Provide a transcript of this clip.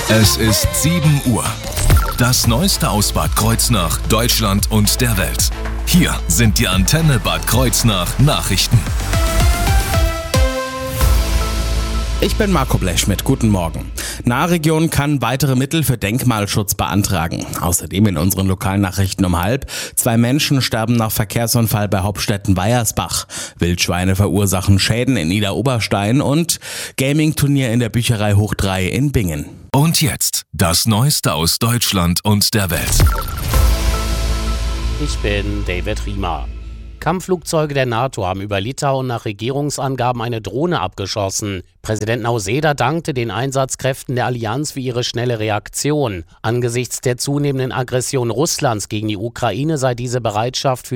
Es ist 7 Uhr. Das Neueste aus Bad Kreuznach, Deutschland und der Welt. Hier sind die Antenne Bad Kreuznach Nachrichten. Ich bin Marco Blechschmidt, guten Morgen. Nahregion kann weitere Mittel für Denkmalschutz beantragen. Außerdem in unseren Lokalnachrichten um 12:30. 2 Menschen sterben nach Verkehrsunfall bei Hauptstetten-Weiersbach. Wildschweine verursachen Schäden in Idar-Oberstein und Gaming-Turnier in der Bücherei Hoch 3 in Bingen. Und jetzt das Neueste aus Deutschland und der Welt. Ich bin David Riemer. Kampfflugzeuge der NATO haben über Litauen nach Regierungsangaben eine Drohne abgeschossen. Präsident Nausėda dankte den Einsatzkräften der Allianz für ihre schnelle Reaktion. Angesichts der zunehmenden Aggression Russlands gegen die Ukraine sei diese Bereitschaft für